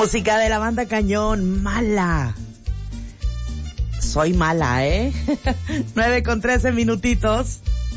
Música de la banda Cañón, Mala. Soy mala, 9:13 minutitos.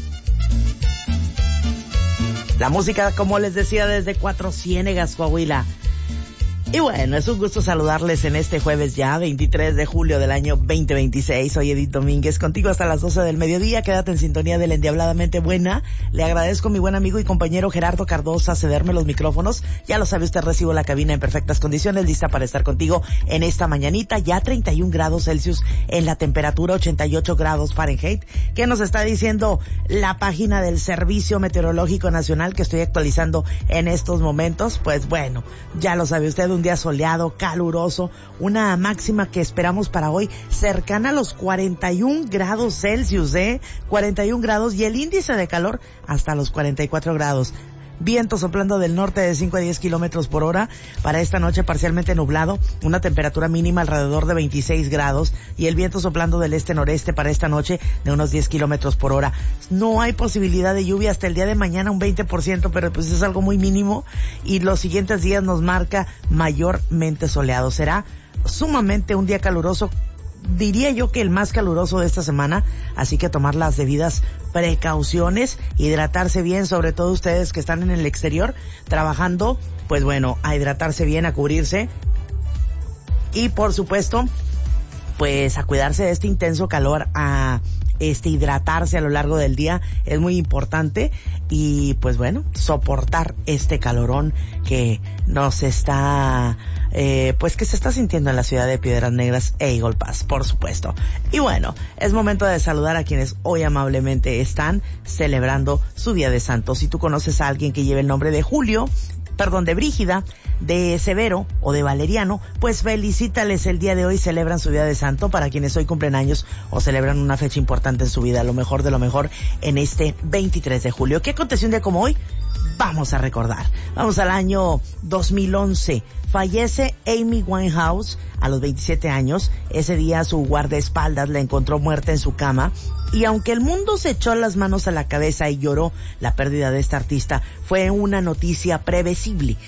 La música, como les decía, desde Cuatro Ciénegas, Coahuila. Y bueno, es un gusto saludarles en este jueves ya, 23 de julio del año 2026. Soy Edith Domínguez, contigo hasta las 12 del mediodía. Quédate en sintonía de La Endiabladamente Buena. Le agradezco a mi buen amigo y compañero Gerardo Cardosa cederme los micrófonos. Ya lo sabe usted, recibo la cabina en perfectas condiciones, lista para estar contigo en esta mañanita. Ya 31 grados Celsius en la temperatura, 88 grados Fahrenheit. ¿Qué nos está diciendo la página del Servicio Meteorológico Nacional que estoy actualizando en estos momentos? Pues bueno, ya lo sabe usted, un día soleado, caluroso, una máxima que esperamos para hoy cercana a los 41 grados Celsius, 41 grados, y el índice de calor hasta los 44 grados. Viento soplando del norte de 5 a 10 kilómetros por hora. Para esta noche parcialmente nublado, una temperatura mínima alrededor de 26 grados y el viento soplando del este-noreste para esta noche de unos 10 kilómetros por hora. No hay posibilidad de lluvia hasta el día de mañana, un 20%, pero pues es algo muy mínimo, y los siguientes días nos marca mayormente soleado. Será sumamente un día caluroso, diría yo que el más caluroso de esta semana, así que tomar las debidas precauciones, hidratarse bien, sobre todo ustedes que están en el exterior trabajando, pues bueno, a hidratarse bien, a cubrirse y por supuesto, pues a cuidarse de este intenso calor, a hidratarse a lo largo del día es muy importante, y pues bueno, soportar este calorón que nos está pues que se está sintiendo en la ciudad de Piedras Negras e Eagle Pass, por supuesto. Y bueno, es momento de saludar a quienes hoy amablemente están celebrando su Día de Santos. Si tú conoces a alguien que lleve el nombre de de Brígida, de Severo o de Valeriano, pues felicítales el día de hoy, celebran su día de santo. Para quienes hoy cumplen años o celebran una fecha importante en su vida, lo mejor de lo mejor en este 23 de julio. ¿Qué aconteció un día como hoy? Vamos a recordar. Vamos al año 2011. Fallece Amy Winehouse a los 27 años. Ese día su guardaespaldas la encontró muerta en su cama. Y aunque el mundo se echó las manos a la cabeza y lloró la pérdida de esta artista, fue una noticia previsible.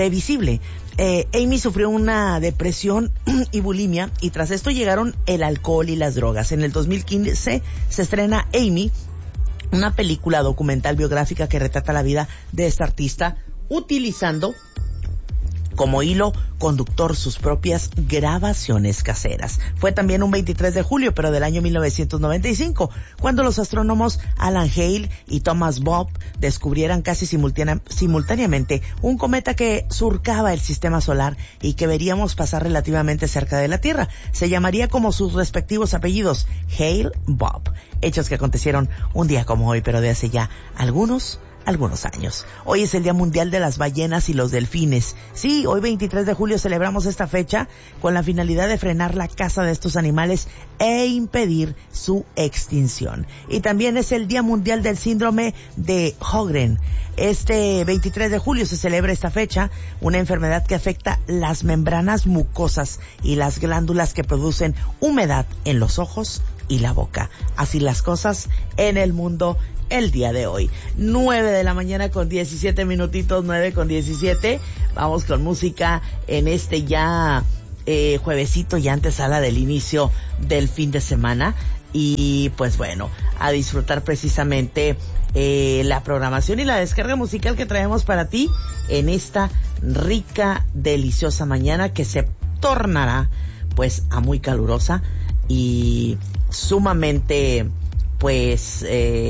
Amy sufrió una depresión y bulimia, y tras esto llegaron el alcohol y las drogas. En el 2015 se estrena Amy, una película documental biográfica que retrata la vida de esta artista, utilizando como hilo conductor sus propias grabaciones caseras. Fue también un 23 de julio, pero del año 1995, cuando los astrónomos Alan Hale y Thomas Bob descubrieran casi simultáneamente un cometa que surcaba el sistema solar y que veríamos pasar relativamente cerca de la Tierra. Se llamaría como sus respectivos apellidos, Hale-Bopp. Hechos que acontecieron un día como hoy, pero de hace ya algunos años. Hoy es el Día Mundial de las Ballenas y los Delfines. Sí, hoy 23 de julio celebramos esta fecha con la finalidad de frenar la caza de estos animales e impedir su extinción. Y también es el Día Mundial del Síndrome de Sjögren. Este 23 de julio se celebra esta fecha, una enfermedad que afecta las membranas mucosas y las glándulas que producen humedad en los ojos y la boca. Así las cosas en el mundo el día de hoy. 9 de la mañana con 17 minutitos, 9:17. Vamos con música en este ya juevesito, ya antesala del inicio del fin de semana. Y pues bueno, a disfrutar precisamente la programación y la descarga musical que traemos para ti en esta rica, deliciosa mañana que se tornará pues a muy calurosa y sumamente pues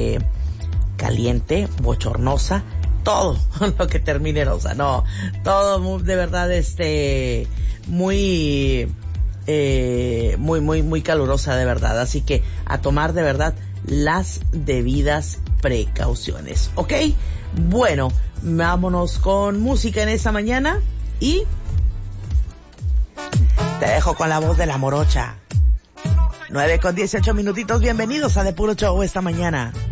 caliente, bochornosa, todo lo que termine rosa, no, todo de verdad muy calurosa de verdad, así que a tomar de verdad las debidas precauciones, ¿ok? Bueno, vámonos con música en esta mañana y te dejo con la voz de la morocha. 9:18 minutitos, bienvenidos a De Puro Show esta mañana.